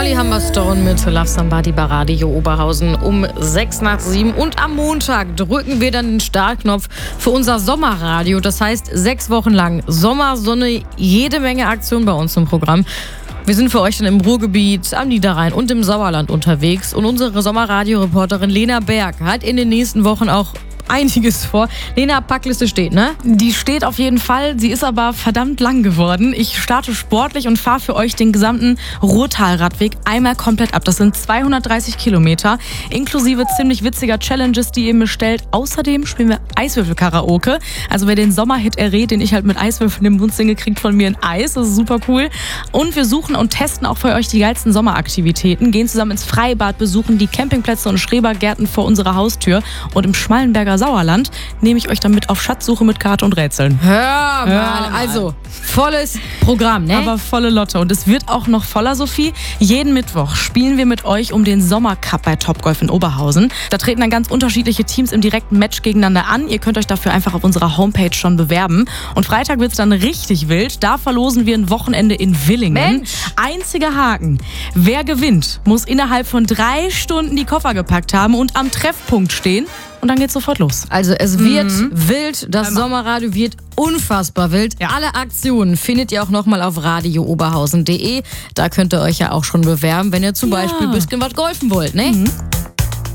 Holly Humberstone mit Love Somebody bei Radio Oberhausen um 6:06. Und am Montag drücken wir dann den Startknopf für unser Sommerradio. Das heißt 6 Wochen lang Sommer, Sonne, jede Menge Aktion bei uns im Programm. Wir sind für euch dann im Ruhrgebiet, am Niederrhein und im Sauerland unterwegs. Und unsere Sommerradio-Reporterin Lena Berg hat in den nächsten Wochen auch einiges vor. Lena, Packliste steht, ne? Die steht auf jeden Fall. Sie ist aber verdammt lang geworden. Ich starte sportlich und fahre für euch den gesamten Ruhrtal-Radweg einmal komplett ab. Das sind 230 Kilometer, inklusive ziemlich witziger Challenges, die ihr mir stellt. Außerdem spielen wir Eiswürfel-Karaoke. Also wer den Sommerhit errät, den ich halt mit Eiswürfeln im Mund singe, kriegt von mir ein Eis. Das ist super cool. Und wir suchen und testen auch für euch die geilsten Sommeraktivitäten. Gehen zusammen ins Freibad, besuchen die Campingplätze und Schrebergärten vor unserer Haustür. Und im Schmallenberger Sauerland nehme ich euch dann mit auf Schatzsuche mit Karte und Rätseln. Hör mal, also volles Programm, ne? Aber volle Lotte. Und es wird auch noch voller, Sophie. Jeden Mittwoch spielen wir mit euch um den Sommercup bei Topgolf in Oberhausen. Da treten dann ganz unterschiedliche Teams im direkten Match gegeneinander an. Ihr könnt euch dafür einfach auf unserer Homepage schon bewerben. Und Freitag wird es dann richtig wild. Da verlosen wir ein Wochenende in Villingen. Mensch. Einziger Haken: Wer gewinnt, muss innerhalb von 3 Stunden die Koffer gepackt haben und am Treffpunkt stehen. Und dann geht's sofort los. Also es wird wild, das Sommerradio wird unfassbar wild. Ja. Alle Aktionen findet ihr auch nochmal auf radiooberhausen.de. Da könnt ihr euch ja auch schon bewerben, wenn ihr zum Beispiel ein bisschen was golfen wollt, ne?